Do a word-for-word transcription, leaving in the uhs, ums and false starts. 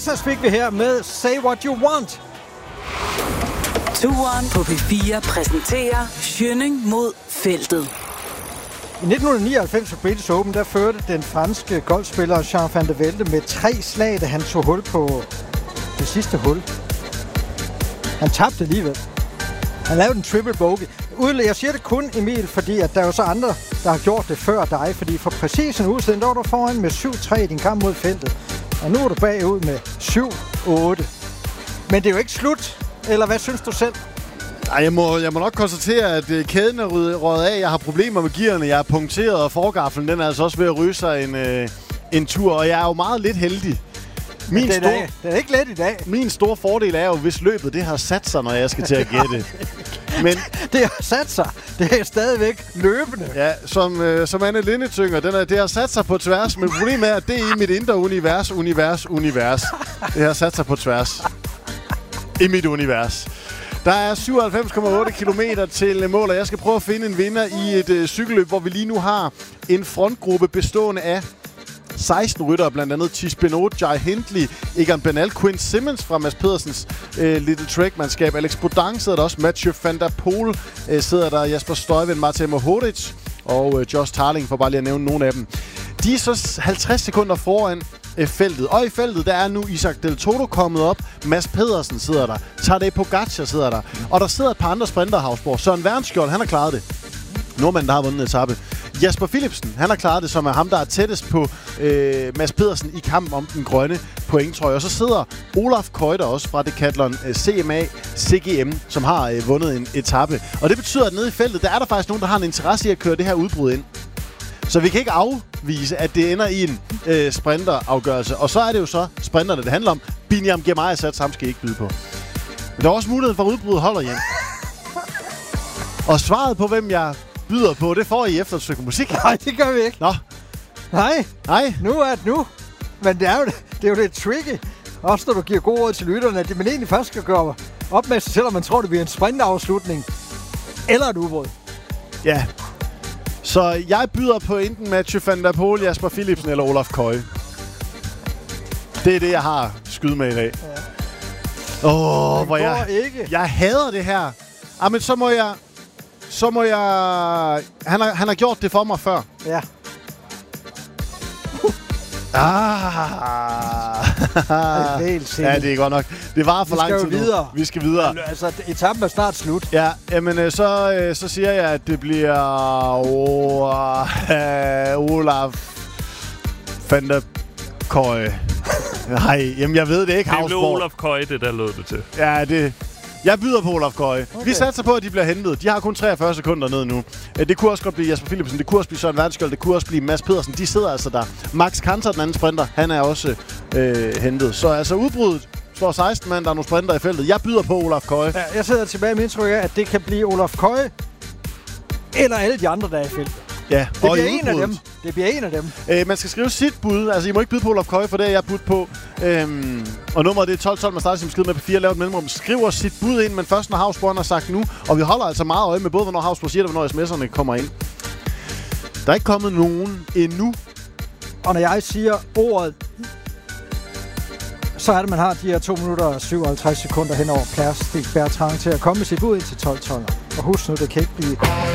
Texas fik vi her med Say What You Want. Turen på P fire præsenterer Schønning mod feltet. I nitten nioghalvfems på British Open, der førte den franske golfspiller Jean van der Velde med tre slag, da han tog hul på det sidste hul. Han tabte alligevel. Han lavede en triple bogey. Jeg siger det kun, Emil, fordi at der er jo så andre, der har gjort det før dig. Fordi for præcis en uge siden, der var du foran med syv tre i din kamp mod feltet. Og nu er du bagud med syv otte. Men det er jo ikke slut. Eller hvad synes du selv? Ej, jeg må, jeg må nok konstatere, at kæden er røget af. Jeg har problemer med gearne. Jeg er punkteret, og forgaflen den er altså også ved at ryge sig en, øh, en tur. Og jeg er jo meget lidt heldig. Min den, store, er, den er ikke let i dag. Min store fordel er jo, hvis løbet det har sat sig, når jeg skal til at gætte. Men det har sat sig. Det er stadigvæk løbende. Ja, som, øh, som Anne Linde synger, den er, det har sat sig på tværs. Men problemet er, at det er i mit indre univers, univers, univers. Det har sat sig på tværs. I mit univers. Der er syvoghalvfems komma otte kilometer til mål, og jeg skal prøve at finde en vinder i et øh, cykelløb, hvor vi lige nu har en frontgruppe bestående af seksten ryttere, blandt andet Tish Benoit, Jai Hindley, Egan Bernal, Quinn Simmons fra Mads Pedersens øh, Little Trek-mandskab, Alex Bodin sidder der også, Mathieu van der Poel øh, sidder der, Jasper Stuyven, Matej Mohoric og øh, Josh Tarling, for bare lige at nævne nogle af dem. De er så halvtreds sekunder foran øh, feltet, og i feltet der er nu Isaac Del Toto kommet op, Mads Pedersen sidder der, Tadej Pogacar sidder der, og der sidder et par andre sprinter, Havsborg. Søren Wernskjold, han har klaret det. Nordmanden, der har vundet en etape. Jasper Philipsen, han har klaret det, som er ham, der er tættest på øh, Mads Pedersen i kampen om den grønne pointtrøje. Og så sidder Olaf Køjter også fra Decathlon øh, C M A C G M, som har øh, vundet en etape. Og det betyder, at nede i feltet, der er der faktisk nogen, der har en interesse i at køre det her udbrud ind. Så vi kan ikke afvise, at det ender i en øh, sprinterafgørelse. Og så er det jo så sprinterne, det handler om. Binyam Girmay Sats, ham skal I ikke byde på. Men der er også muligheden for at udbruddet holder hjem. Og svaret på, hvem jeg byder på, det får I efter et stykke musik. Nej, det gør vi ikke. Nå. Nej. Nej. Nu er det nu. Men det er jo, det er jo lidt tricky. Også når du giver gode råd til lytterne, at man egentlig først skal gøre op med sig, selvom man tror, det bliver en sprintafslutning. Eller et udbrud. Ja. Så jeg byder på enten Mathieu van der Poel, Jasper Philipsen eller Olaf Køje. Det er det, jeg har skyde med i dag. Åh, ja. oh, hvor jeg... ikke. Jeg hader det her. Ah, men så må jeg... Så må jeg... Han har, han har gjort det for mig før. Ja. Ah. Det ja, det er godt nok. Det var for lang tid Vi skal videre. Nu. Vi skal videre. Altså, etappen er snart slut. Ja, jamen, så, så siger jeg, at det bliver oh, Olaf van der Køje. Nej, jamen, jeg ved det ikke. Det blev Olaf Køje, det der lød det til. Ja, det... Jeg byder på Olaf Køje. Okay. Vi satser på, at de bliver hentet. De har kun treogfyrre sekunder ned nu. Det kunne også godt blive Jasper Philipsen. Det kunne også blive Søren Wernskjold. Det kunne også blive Mads Pedersen. De sidder altså der. Max Kanter, den anden sprinter, han er også øh, hentet. Så altså udbruddet står seksten mand. Der er nogle sprinter i feltet. Jeg byder på Olaf Køje. Ja, jeg sidder tilbage med indtryk af, at det kan blive Olaf Køje eller alle de andre, der er i feltet. Ja, det bliver en af dem. Det bliver en af dem. Øh, man skal skrive sit bud. Altså, I må ikke byde på Olaf Køje, for det er jeg budt på. Øhm, og nummeret det er tolv tolv. Man starter sin besked med P fire, laver et mellemrum. Skriver sit bud ind, men først når Havsborg har sagt nu. Og vi holder altså meget øje med både, hvornår Havsborg siger det, og hvornår sms'erne kommer ind. Der er ikke kommet nogen endnu. Og når jeg siger ordet, så er det, man har de her to minutter og syvoghalvtreds sekunder hen over Plastik Bertrand til at komme med sit bud ind til tolv tolv. Og husk nu, det kan ikke blive